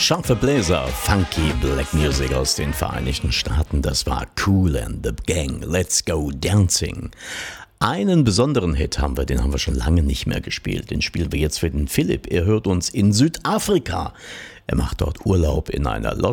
Scharfe Bläser, funky Black Music aus den Vereinigten Staaten, das war Kool and the Gang, Let's Go Dancing. Einen besonderen Hit haben wir, den haben wir schon lange nicht mehr gespielt. Den spielen wir jetzt für den Philipp. Er hört uns in Südafrika. Er macht dort Urlaub in einer